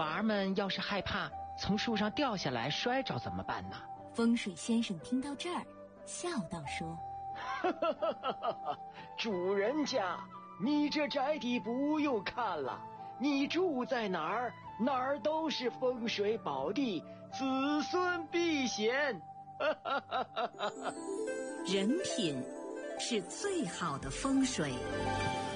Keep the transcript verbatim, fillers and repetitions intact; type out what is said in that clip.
娃儿们要是害怕从树上掉下来摔着怎么办呢？ 风水先生听到这儿，笑道说： 主人家，你这宅邸不用看了，你住在哪儿，哪儿都是风水宝地，子孙必显。 人品是最好的风水。